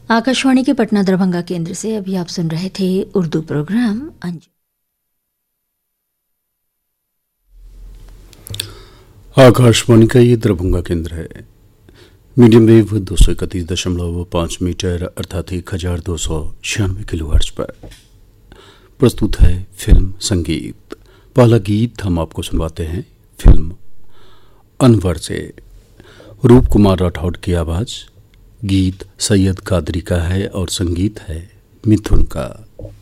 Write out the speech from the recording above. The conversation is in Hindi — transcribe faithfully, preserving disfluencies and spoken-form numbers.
आकाशवाणी के पटना दरभंगा केंद्र से अभी आप सुन रहे थे उर्दू प्रोग्राम अंजू। आकाशवाणी का ये दरभंगा केंद्र है। मीडियम वेव दो सौ इकतीस दशमलव पाँच मीटर अर्थात एक हजार दो सौ छियानवे किलो हर्ट्ज पर प्रस्तुत है फिल्म संगीत। पहला गीत हम आपको सुनवाते हैं फिल्म अनवर से। रूप कुमार राठौड़ की आवाज, गीत सैयद कादरी का है और संगीत है मिथुन का।